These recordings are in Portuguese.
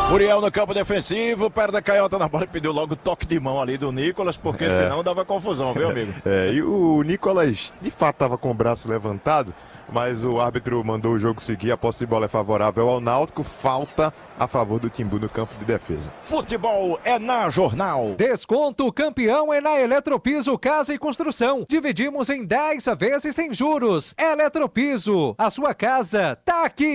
Muriel no campo defensivo, perto da canhota na bola, pediu logo o toque de mão ali do Nicolas, porque senão dava confusão, viu, amigo? E o Nicolas, de fato, estava com o braço levantado, mas o árbitro mandou o jogo seguir, a posse de bola é favorável ao Náutico, falta a favor do Timbu no campo de defesa. Futebol é na Jornal. Desconto campeão é na Eletropiso Casa e Construção. Dividimos em 10 vezes sem juros. Eletropiso, a sua casa tá aqui.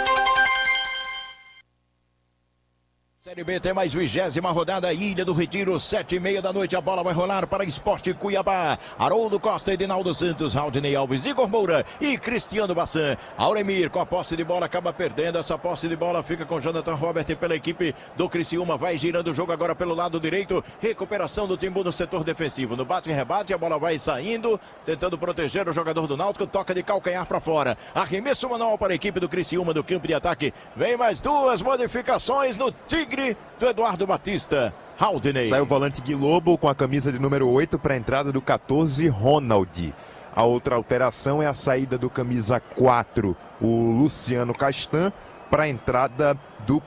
Série B tem mais 20ª rodada, Ilha do Retiro, 7h30 da noite, a bola vai rolar para Esporte Cuiabá. Haroldo Costa, Edinaldo Santos, Raudinei Alves, Igor Moura e Cristiano Bassan. Auremir com a posse de bola, acaba perdendo essa posse de bola, fica com Jonathan Robert pela equipe do Criciúma, vai girando o jogo agora pelo lado direito, recuperação do Timbu no setor defensivo, no bate e rebate, a bola vai saindo, tentando proteger o jogador do Náutico, toca de calcanhar para fora, arremesso manual para a equipe do Criciúma do campo de ataque, vem mais duas modificações no Tigre do Eduardo Batista. Haldinei. Sai o volante Guilobo com a camisa de número 8 para a entrada do 14, Ronald. A outra alteração é a saída do camisa 4, o Luciano Castan, para a entrada do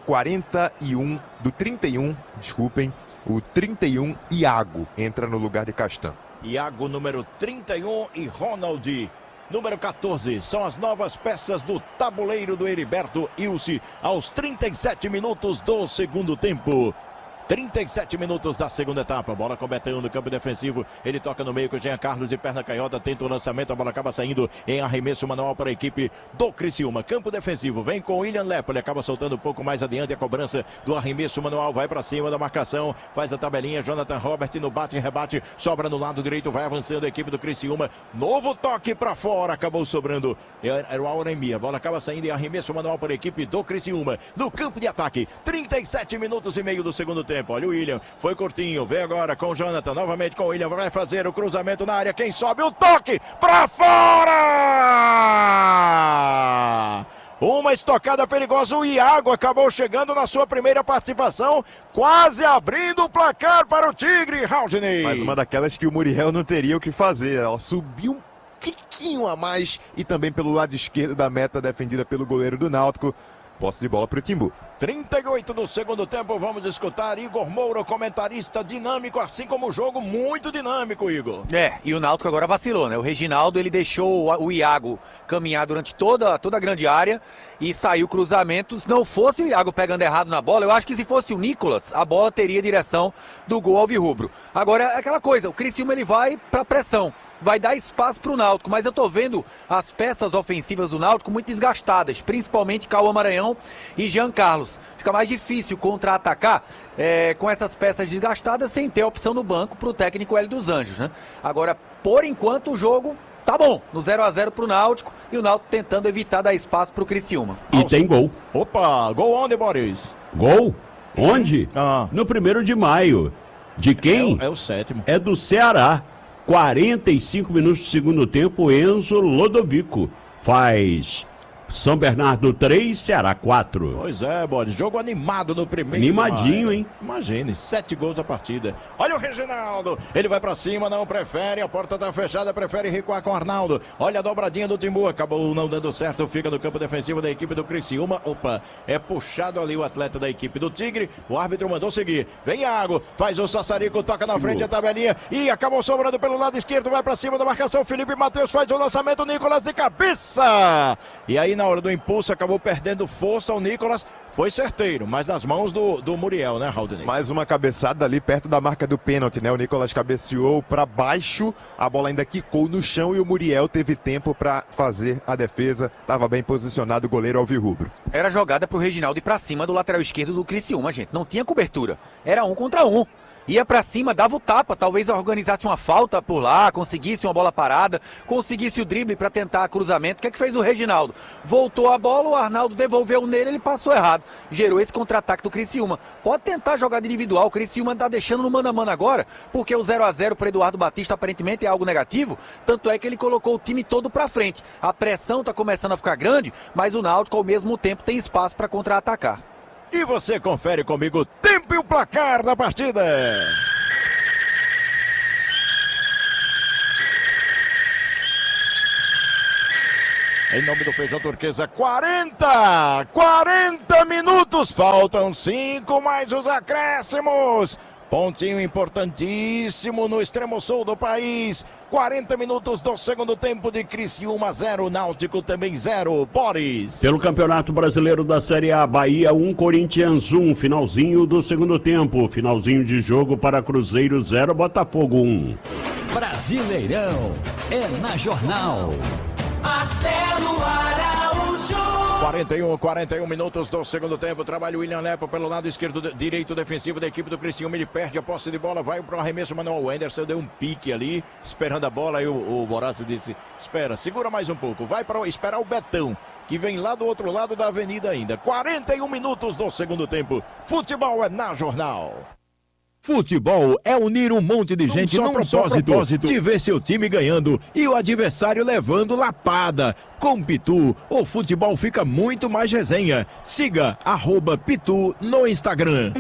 31, o 31, Iago, entra no lugar de Castan. Iago, número 31 e Ronald, número 14, são as novas peças do tabuleiro do Heriberto Ilse, aos 37 minutos do segundo tempo. 37 minutos da segunda etapa, bola com Betão no campo defensivo, ele toca no meio com o Jean Carlos de perna canhota, tenta o lançamento, a bola acaba saindo em arremesso manual para a equipe do Criciúma. Campo defensivo, vem com o William Lepo, ele acaba soltando um pouco mais adiante, a cobrança do arremesso manual, vai para cima da marcação, faz a tabelinha, Jonathan Robert no bate e rebate, sobra no lado direito, vai avançando a equipe do Criciúma, novo toque para fora, acabou sobrando, era o Auremir, a bola acaba saindo em arremesso manual para a equipe do Criciúma, no campo de ataque, 37 minutos e meio do segundo tempo. Olha o William, foi curtinho, vem agora com o Jonathan, novamente com o William, vai fazer o cruzamento na área, quem sobe o toque pra fora! Uma estocada perigosa, o Iago acabou chegando na sua primeira participação, quase abrindo o placar para o Tigre, Haldinei. Mais uma daquelas que o Muriel não teria o que fazer, ela subiu um tiquinho a mais e também pelo lado esquerdo da meta defendida pelo goleiro do Náutico. Posse de bola para o Timbu. 38 do segundo tempo, vamos escutar Igor Moura, comentarista dinâmico, assim como o jogo, muito dinâmico, Igor. E o Náutico agora vacilou, né? O Reginaldo, ele deixou o Iago caminhar durante toda a grande área e saiu cruzamentos. Não fosse o Iago pegando errado na bola, eu acho que se fosse o Nicolas, a bola teria direção do gol alvirrubro. Agora, é aquela coisa, o Criciúma, ele vai pra pressão, vai dar espaço pro Náutico, mas eu tô vendo as peças ofensivas do Náutico muito desgastadas, principalmente Cauã Maranhão e Jean Carlos. Fica mais difícil contra-atacar com essas peças desgastadas sem ter opção no banco pro técnico Hélio dos Anjos, né? Agora, por enquanto, o jogo tá bom, no 0x0 pro Náutico e o Náutico tentando evitar dar espaço pro Criciúma. E tem gol. Opa, gol onde, Boris? Gol? Onde? No 1º de maio. De quem? É o 7º. É do Ceará. 45 minutos do segundo tempo, Enzo Lodovico faz São Bernardo 3, Ceará 4. Pois é, Boris, jogo animado no primeiro. Animadinho, hein? Imagine, 7 gols da partida. Olha o Reginaldo, ele vai pra cima, não prefere, a porta tá fechada, prefere recuar com o Arnaldo. Olha a dobradinha do Timbu, acabou não dando certo, fica no campo defensivo da equipe do Criciúma. Opa, é puxado ali o atleta da equipe do Tigre, o árbitro mandou seguir. Vem Iago, faz o Sassarico, toca na frente a tabelinha e acabou sobrando pelo lado esquerdo, vai pra cima da marcação, Felipe Matheus faz o lançamento, Nicolas de cabeça. E aí na hora do impulso acabou perdendo força, o Nicolas foi certeiro, mas nas mãos do Muriel, né, Haldinei? Mais uma cabeçada ali perto da marca do pênalti, né? O Nicolas cabeceou para baixo, a bola ainda quicou no chão e o Muriel teve tempo para fazer a defesa, estava bem posicionado o goleiro alvirrubro. Era jogada pro Reginaldo ir pra cima do lateral esquerdo do Criciúma, gente, não tinha cobertura, era 1 contra 1. Ia pra cima, dava o tapa, talvez organizasse uma falta por lá, conseguisse uma bola parada, conseguisse o drible pra tentar cruzamento. O que é que fez o Reginaldo? Voltou a bola, o Arnaldo devolveu nele, ele passou errado. Gerou esse contra-ataque do Criciúma. Pode tentar jogada individual, o Criciúma tá deixando no mano a mano agora, porque o 0x0 para Eduardo Batista aparentemente é algo negativo, tanto é que ele colocou o time todo pra frente. A pressão tá começando a ficar grande, mas o Náutico ao mesmo tempo tem espaço pra contra-atacar. E você confere comigo o tempo e o placar da partida. Em nome do Feijão Turquesa, 40 minutos, faltam 5 mais os acréscimos. Pontinho importantíssimo no extremo sul do país. 40 minutos do segundo tempo de Criciúma 0, Náutico também 0. Boris. Pelo Campeonato Brasileiro da Série A, Bahia 1, Corinthians 1, finalzinho do segundo tempo. Finalzinho de jogo para Cruzeiro 0, Botafogo 1. Brasileirão é na Jornal. Marcelo Araújo. 41 minutos do segundo tempo. Trabalha o William Lepo pelo lado esquerdo, direito defensivo da equipe do Criciúma. Ele perde a posse de bola, vai para o arremesso manual. O Anderson deu um pique ali, esperando a bola. Aí o Borazzi disse: espera, segura mais um pouco. Vai para esperar o Betão, que vem lá do outro lado da avenida ainda. 41 minutos do segundo tempo. Futebol é na Jornal. Futebol é unir um monte de gente num propósito de ver seu time ganhando e o adversário levando lapada. Com Pitu, o futebol fica muito mais resenha. Siga @Pitu no Instagram.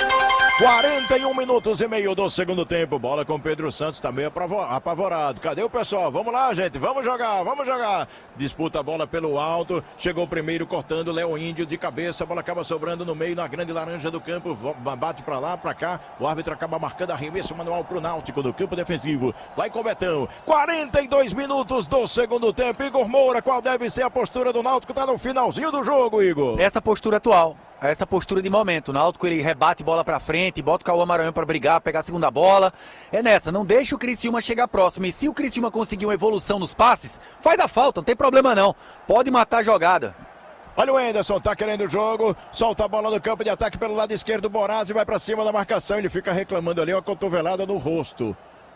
41 minutos e meio do segundo tempo. Bola com Pedro Santos, tá meio apavorado. Cadê o pessoal? Vamos lá, gente. Vamos jogar, vamos jogar. Disputa a bola pelo alto. Chegou o primeiro cortando, Léo Índio de cabeça. A bola acaba sobrando no meio, na grande laranja do campo. Bate pra lá, pra cá. O árbitro acaba marcando arremesso manual pro Náutico no campo defensivo. Vai com o Betão. 42 minutos do segundo tempo. Igor Moura, qual deve ser a postura do Náutico? Tá no finalzinho do jogo, Igor. Essa postura atual. Essa postura de momento. O Náutico, ele rebate bola pra frente, bota o Cauã Maranhão pra brigar, pegar a segunda bola. É nessa, não deixa o Criciúma chegar próximo. E se o Criciúma conseguir uma evolução nos passes, faz a falta, não tem problema não. Pode matar a jogada. Olha o Anderson, tá querendo o jogo, solta a bola no campo de ataque pelo lado esquerdo, Borazzi vai pra cima da marcação, ele fica reclamando ali, uma cotovelada no rosto.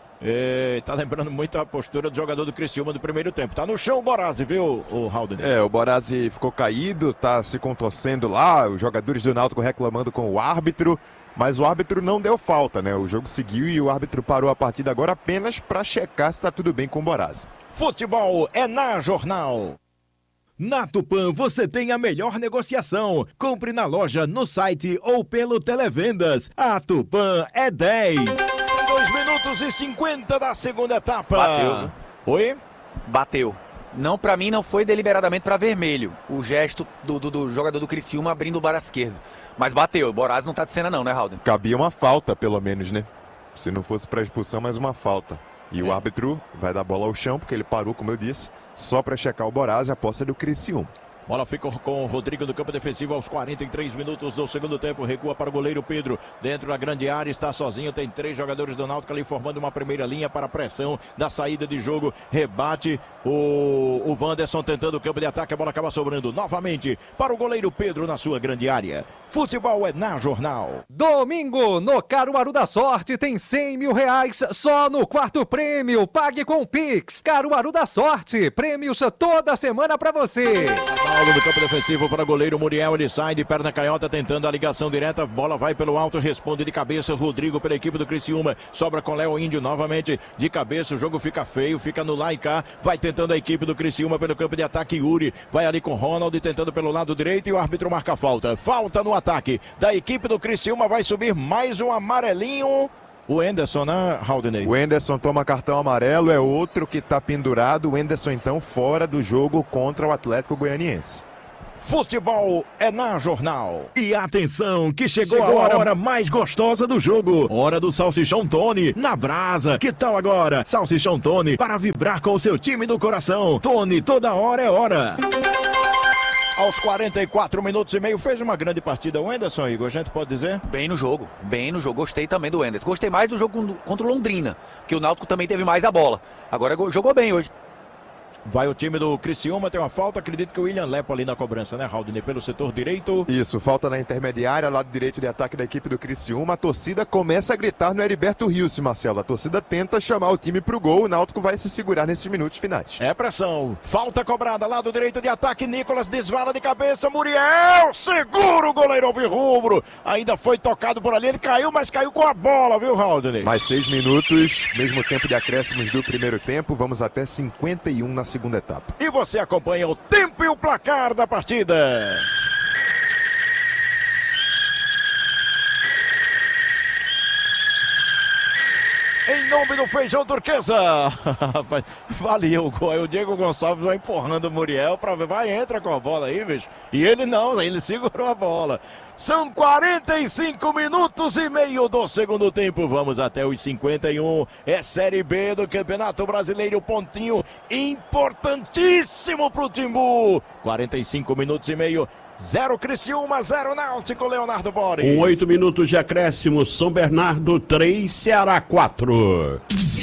Tá lembrando muito a postura do jogador do Criciúma do primeiro tempo. Tá no chão o Borazzi, viu, o Haldane? O Borazzi ficou caído, tá se contorcendo lá, os jogadores do Náutico reclamando com o árbitro, mas o árbitro não deu falta, né? O jogo seguiu e o árbitro parou a partida agora apenas para checar se tá tudo bem com o Borazzi. Futebol é na Jornal. Na Tupã você tem a melhor negociação. Compre na loja, no site ou pelo Televendas. A Tupã é 10. 2 minutos e 50 da segunda etapa. Bateu. Oi? Bateu. Não, pra mim não foi deliberadamente pra vermelho. O gesto do jogador do Criciúma abrindo o braço esquerdo. Mas bateu. O Borazzi não tá de cena não, né, Halden? Cabia uma falta, pelo menos, né? Se não fosse pra expulsão, mais uma falta. E o árbitro vai dar bola ao chão, porque ele parou, como eu disse, só para checar o Borazzi, a posse é do Criciúma. Bola fica com o Rodrigo no campo defensivo aos 43 minutos do segundo tempo. Recua para o goleiro Pedro. Dentro da grande área, está sozinho. Tem 3 jogadores do Náutico ali formando uma primeira linha para a pressão da saída de jogo. Rebate o Wanderson tentando o campo de ataque. A bola acaba sobrando novamente para o goleiro Pedro na sua grande área. Futebol é na Jornal. Domingo, no Caruaru da Sorte, tem 100 mil reais só no quarto prêmio. Pague com o Pix. Caruaru da Sorte, prêmios toda semana para você. Paulo do campo defensivo para o goleiro Muriel, ele sai de perna canhota tentando a ligação direta, bola vai pelo alto, responde de cabeça Rodrigo pela equipe do Criciúma, sobra com Léo Índio novamente de cabeça, o jogo fica feio, fica no lá e cá, vai tentando a equipe do Criciúma pelo campo de ataque, Yuri vai ali com Ronald tentando pelo lado direito e o árbitro marca a falta no ataque da equipe do Criciúma, vai subir mais um amarelinho. O Anderson, né, Haldane? O Anderson toma cartão amarelo, é outro que está pendurado. O Anderson, então, fora do jogo contra o Atlético Goianiense. Futebol é na Jornal. E atenção, que chegou a hora mais gostosa do jogo. Hora do Salsichão Tony, na brasa. Que tal agora? Salsichão Tony, para vibrar com o seu time do coração. Tony, toda hora é hora. Aos 44 minutos e meio, fez uma grande partida o Anderson, Igor, a gente pode dizer? Bem no jogo. Gostei também do Anderson. Gostei mais do jogo contra o Londrina, que o Náutico também teve mais a bola. Agora jogou bem hoje. Vai o time do Criciúma, tem uma falta, acredito que o William Lepo ali na cobrança, né, Haldane, pelo setor direito. Isso, falta na intermediária, lado direito de ataque da equipe do Criciúma. A torcida começa a gritar no Heriberto Rios, Marcelo. A torcida tenta chamar o time pro gol, o Náutico vai se segurar nesses minutos finais. É pressão, falta cobrada, lado direito de ataque, Nicolas desvala de cabeça, Muriel, segura o goleiro alvirrubro. Ainda foi tocado por ali, ele caiu, mas caiu com a bola, viu, Haldane? Mais 6 minutos, mesmo tempo de acréscimos do primeiro tempo, vamos até 51 na segunda etapa. E você acompanha o tempo e o placar da partida. em nome do Feijão Turquesa. Valeu o gol. Aí o Diego Gonçalves vai empurrando o Muriel pra ver. Vai, entra com a bola aí, bicho. E ele não, ele segurou a bola. São 45 minutos e meio do segundo tempo. Vamos até os 51. É Série B do Campeonato Brasileiro. Pontinho importantíssimo pro Timbu. 45 minutos e meio. 0 Criciúma, 0 Náutico, Leonardo Borges. Com 8 minutos de acréscimo, São Bernardo 3, Ceará 4.